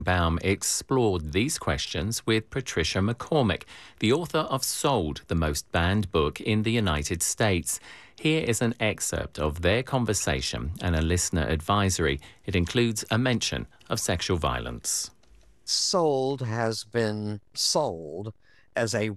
Baum explored these questions with Patricia McCormick, the author of Sold, the most banned book in the United States. Here is an excerpt of their conversation and a listener advisory. It includes a mention of sexual violence. Sold has been sold as a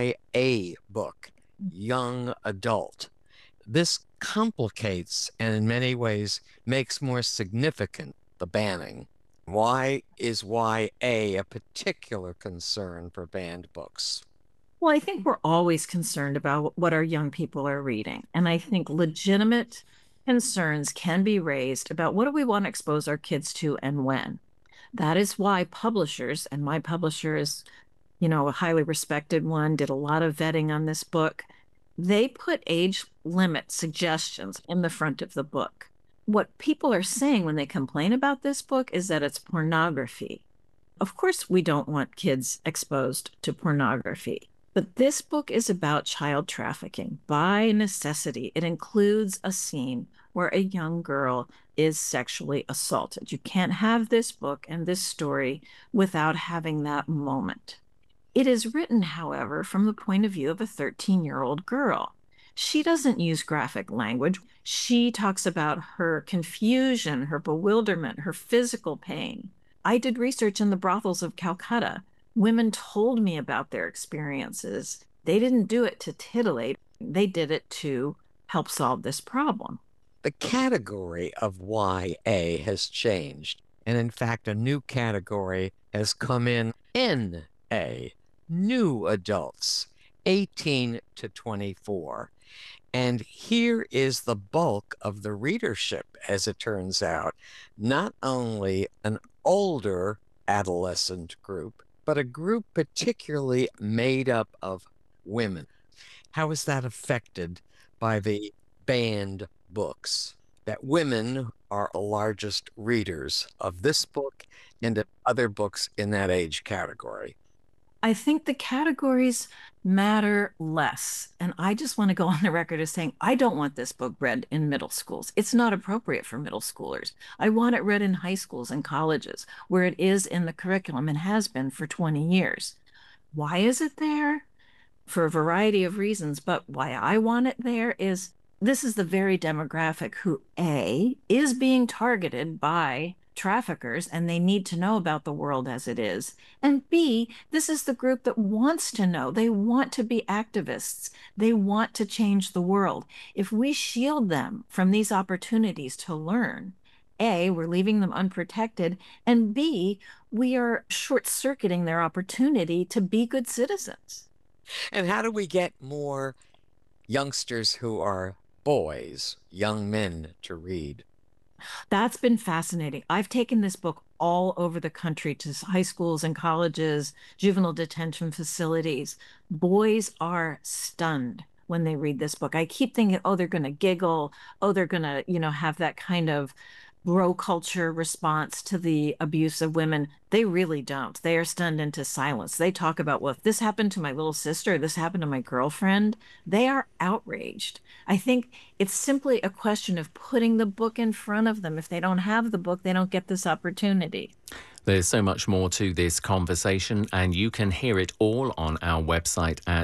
YA book, young adult. This complicates and in many ways makes more significant the banning. Why is YA a particular concern for banned books? Well, I think we're always concerned about what our young people are reading. And I think legitimate concerns can be raised about what do we want to expose our kids to and when. That is why publishers, and my publisher is, a highly respected one, did a lot of vetting on this book. They put age limit suggestions in the front of the book. What people are saying when they complain about this book is that it's pornography. Of course, we don't want kids exposed to pornography. But this book is about child trafficking by necessity. It includes a scene where a young girl is sexually assaulted. You can't have this book and this story without having that moment. It is written, however, from the point of view of a 13-year-old girl. She doesn't use graphic language. She talks about her confusion, her bewilderment, her physical pain. I did research in the brothels of Calcutta. Women told me about their experiences. They didn't do it to titillate. They did it to help solve this problem. The category of YA has changed. And in fact, a new category has come in NA, new adults, 18 to 24. And here is the bulk of the readership, as it turns out, not only an older adolescent group, but a group particularly made up of women. How is that affected by the banned books? That women are the largest readers of this book and of other books in that age category. I think the categories matter less. And I just want to go on the record as saying, I don't want this book read in middle schools. It's not appropriate for middle schoolers. I want it read in high schools and colleges where it is in the curriculum and has been for 20 years. Why is it there? For a variety of reasons, but why I want it there is this is the very demographic who, A, is being targeted by traffickers and they need to know about the world as it is. And B, this is the group that wants to know. They want to be activists. They want to change the world. If we shield them from these opportunities to learn, A, we're leaving them unprotected, and B, we are short-circuiting their opportunity to be good citizens. And how do we get more youngsters who are boys, young men, to read? That's been fascinating. I've taken this book all over the country to high schools and colleges, juvenile detention facilities. Boys are stunned when they read this book. I keep thinking, oh, they're going to giggle. Oh, they're going to, have that kind of bro culture response to the abuse of women. They really don't. They are stunned into silence. They talk about, well, if this happened to my little sister, this happened to my girlfriend, they are outraged. I think it's simply a question of putting the book in front of them. If they don't have the book, they don't get this opportunity. There's so much more to this conversation, and you can hear it all on our website at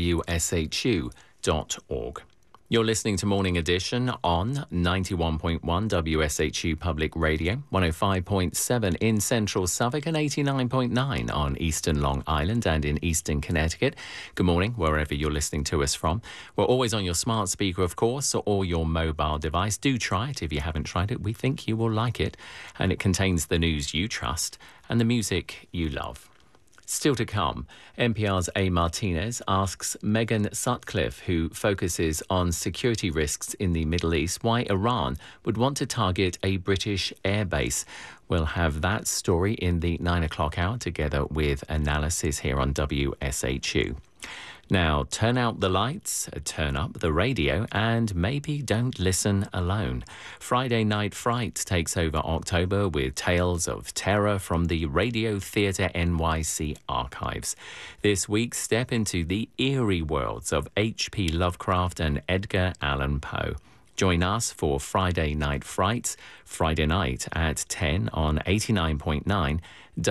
wshu.org. You're listening to Morning Edition on 91.1 WSHU Public Radio, 105.7 in Central Suffolk and 89.9 on Eastern Long Island and in Eastern Connecticut. Good morning, wherever you're listening to us from. We're always on your smart speaker, of course, or your mobile device. Do try it if you haven't tried it. We think you will like it. And it contains the news you trust and the music you love. Still to come, NPR's A. Martinez asks Megan Sutcliffe, who focuses on security risks in the Middle East, why Iran would want to target a British airbase. We'll have that story in the 9 o'clock hour together with analysis here on WSHU. Now, turn out the lights, turn up the radio, and maybe don't listen alone. Friday Night Fright takes over October with tales of terror from the Radio Theatre NYC archives. This week, step into the eerie worlds of H.P. Lovecraft and Edgar Allan Poe. Join us for Friday Night Frights, Friday night at 10 on 89.9